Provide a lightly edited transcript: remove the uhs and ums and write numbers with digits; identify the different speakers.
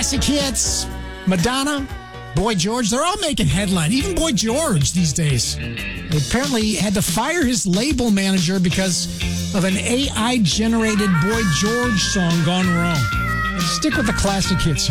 Speaker 1: classic hits. Madonna, Boy George, they're all making headline. Even Boy George these days. They apparently had to fire his label manager because of an AI-generated Boy George song gone wrong. And stick with the classic hits here.